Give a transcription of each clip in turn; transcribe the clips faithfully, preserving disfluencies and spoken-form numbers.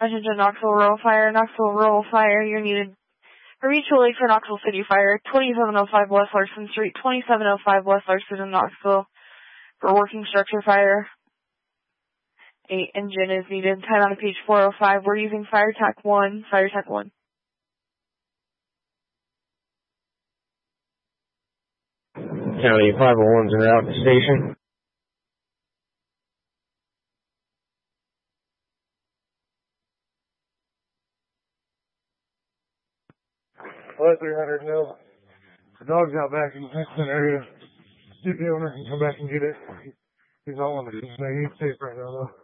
Attention Knoxville Rural Fire. Knoxville Rural Fire, you're needed. A mutual aid for Knoxville City Fire, twenty-seven oh five West Larson Street, twenty-seven oh five West Larson in Knoxville for working structure fire. A engine is needed. Time on page four oh five. We're using Fire Tac one. Fire Tac one. County five oh one's en route to station. Flight three hundred, no. The dog's out back in the fenced-in area. See if the owner can come back and get it. He's all on the he's safe right now, though.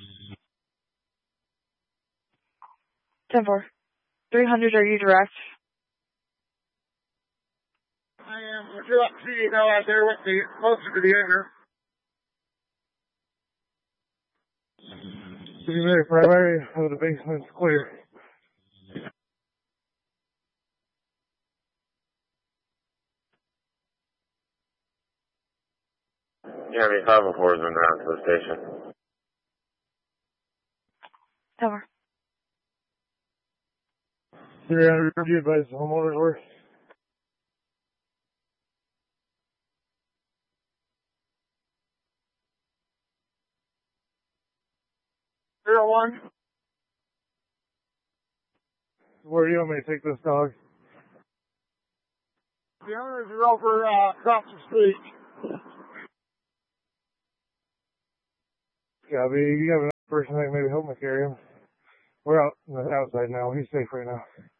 ten four. three hundred, are you direct? I am. Would you like to see you go out there with the closer to the owner? Primary primary of the basement's clear. County five oh four is en route to the station. ten four. three hundred, where do you advise the homeowners were? zero one. Where do you want me to take this dog? The owners are over uh, across the street. Yeah, but you have another person that can maybe help me carry him. We're out on the outside now. He's safe right now.